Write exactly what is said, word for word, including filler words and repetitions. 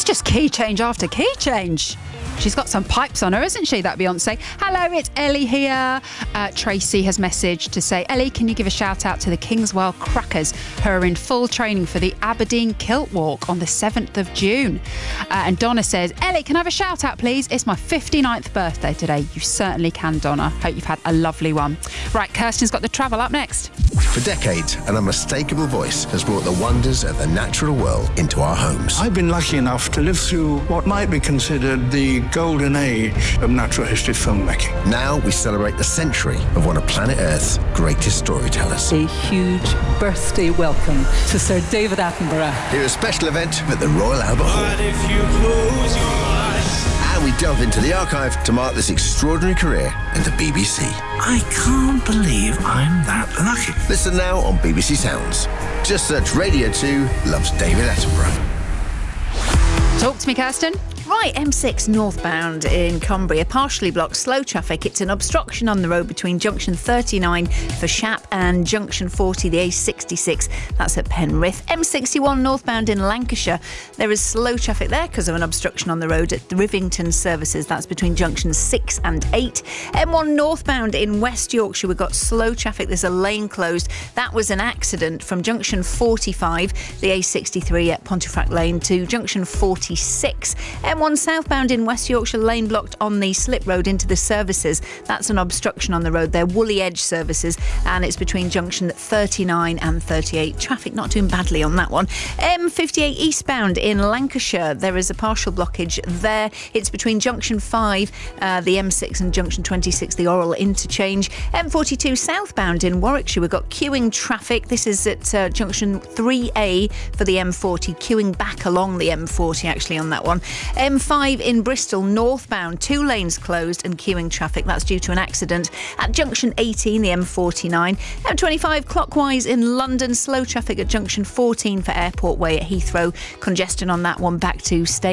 It's just key change after key change. She's got some pipes on her, isn't she, that Beyonce? Hello, it's Ellie here. Uh, Tracy has messaged to say, Ellie, can you give a shout out to the Kingswell Crackers, who are in full training for the Aberdeen Kilt Walk on the seventh of June. Uh, and Donna says, Ellie, can I have a shout out, please? It's my fifty-ninth birthday today. You certainly can, Donna. Hope you've had a lovely one. Right, Kirsten's got the travel up next. For decades, an unmistakable voice has brought the wonders of the natural world into our homes. I've been lucky enough to live through what might be considered the golden age of natural history filmmaking. Now we celebrate the century of one of planet Earth's greatest storytellers. A huge birthday welcome to Sir David Attenborough. Here a special event at the Royal Albert Hall. But if you close your eyes, And we delve into the archive to mark this extraordinary career in the B B C. I can't believe I'm that lucky. Listen now on B B C Sounds. Just search Radio two Loves David Attenborough. Talk to me, Kirsten. Right, M six northbound in Cumbria, partially blocked, slow traffic. It's an obstruction on the road between junction thirty-nine for Shap and junction forty, the A sixty-six. That's at Penrith. M sixty-one northbound in Lancashire. There is slow traffic there because of an obstruction on the road at the Rivington services. That's between junctions six and eight. M one northbound in West Yorkshire. We've got slow traffic. There's a lane closed. That was an accident from junction forty-five, the A sixty-three at Pontefract Lane, to junction forty-six. M one southbound in West Yorkshire, lane blocked on the slip road into the services. That's an obstruction on the road there, Woolly Edge services, and it's between junction thirty-nine and thirty-eight. Traffic not doing badly on that one. M fifty-eight eastbound in Lancashire, there is a partial blockage there. It's between junction five, uh, the M six, and junction twenty-six, the Orrell interchange. M forty-two southbound in Warwickshire, we've got queuing traffic. This is at uh, junction three A for the M forty, queuing back along the M forty actually on that one. M five in Bristol northbound, two lanes closed and queuing traffic. That's due to an accident at junction eighteen, the M forty-nine. M twenty-five clockwise in London, slow traffic at junction fourteen for Airport Way at Heathrow. Congestion on that one back to Stay.